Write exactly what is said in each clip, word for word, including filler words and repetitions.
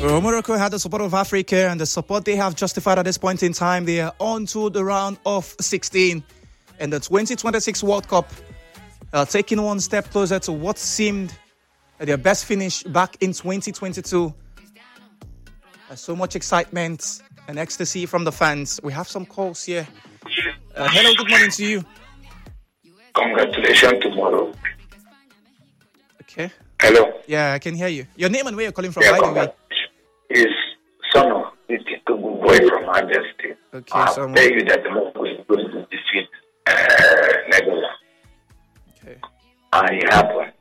Morocco had the support of Africa, and the support they have justified at this point in time. They are on to the round of sixteen in the twenty twenty-six World Cup, uh, taking one step closer to what seemed their best finish back in twenty twenty-two. Uh, so much excitement and ecstasy from the fans. We have some calls here. Uh, hello, good morning to you. Congratulations tomorrow. Okay. Hello. Yeah, I can hear you. Your name and where you're calling from, Yeah, by the way. Is Sono. It's a good boy from Abia State. Okay, I'll Sono. tell you that the Morocco is going to defeat uh, Netherlands. Okay. And it happened.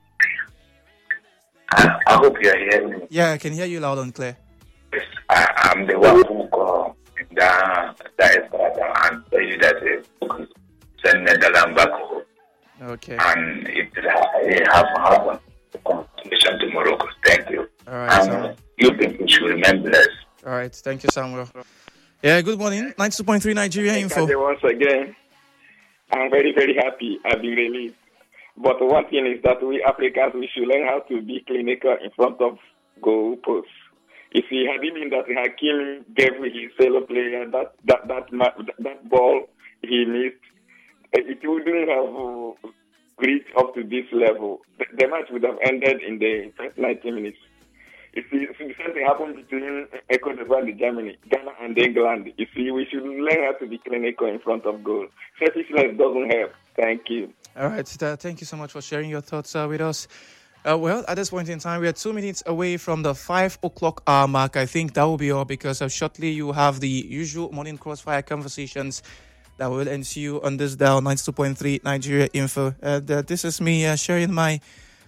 I, I hope you are hearing me. Yeah, I can hear you loud and clear. Yes, I, I'm the one who called the, the Espada and tell you that uh, send Netherlands back home. Okay. And it, it has happened. Congratulations to Morocco. Thank you. All right, And Samuel. you people should remember us. All right, thank you, Samuel. Yeah, good morning. ninety-two point three Nigeria Info. Once again, I'm very, very happy I've been released. But one thing is that we Africans, we should learn how to be clinical in front of goal posts. If he had been that Hakim gave his fellow player that that that that, that ball he missed, it wouldn't have reached up to this level. The, the match would have ended in the first ninety minutes. You see, the same thing happened between Ecuador and Germany, Ghana and England. You see, we should learn how to be clinical in front of goal. Selfishness doesn't help. Thank you. All right, uh, thank you so much for sharing your thoughts uh, with us. Uh, well, at this point in time, we are two minutes away from the five o'clock hour mark. I think that will be all because uh, shortly you have the usual morning crossfire conversations that will ensue on this dial, ninety-two point three Nigeria Info. Uh, the, this is me uh, sharing my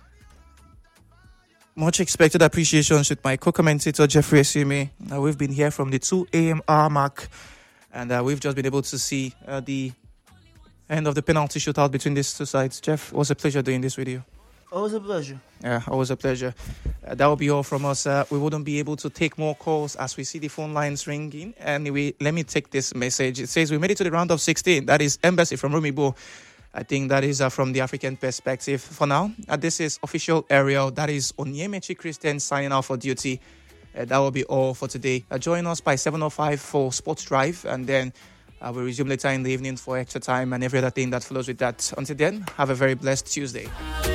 much expected appreciation with my co-commentator, Jeffrey Esime. Uh, we've been here from the two a.m. hour mark, and uh, we've just been able to see uh, the end of the penalty shootout between these two sides. Jeff, it was a pleasure doing this with you. Always a pleasure. Yeah, always a pleasure. Uh, that will be all from us. Uh, we wouldn't be able to take more calls as we see the phone lines ringing. Anyway, let me take this message. It says we made it to the round of sixteen. That is Embassy from Rumibo. I think that is uh, from the African perspective. For now, uh, this is official Ariel. That is Onyemechi Christian signing out for duty. Uh, that will be all for today. Uh, join us by seven oh five for Sports Drive, and then uh, we'll resume later in the evening for extra time and every other thing that follows with that. Until then, have a very blessed Tuesday.